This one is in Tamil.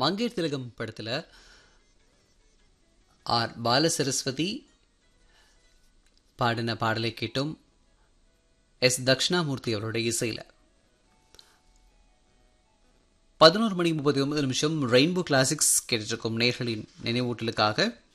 மங்கையர் திலகம் படத்தில் ஆர் பாலசரஸ்வதி பாடின பாடலை கேட்டும் எஸ் தக்ஷணாமூர்த்தி அவருடைய இசையில் 11 மணி 39 நிமிஷம் ரெயின்போ கிளாசிக்ஸ் கேட்டிருக்கும் நேர்களின் நினைவூட்டலுக்காக